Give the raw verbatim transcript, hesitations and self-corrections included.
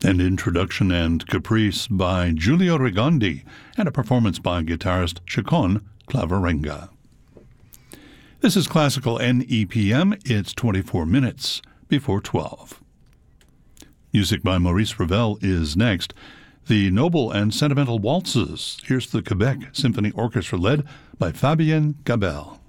An introduction and caprice by Giulio Rigondi, and a performance by guitarist Chacon Claverenga. This is Classical N E P M. It's twenty-four minutes before twelve. Music by Maurice Ravel is next. The Noble and Sentimental Waltzes. Here's the Quebec Symphony Orchestra led by Fabien Gabel.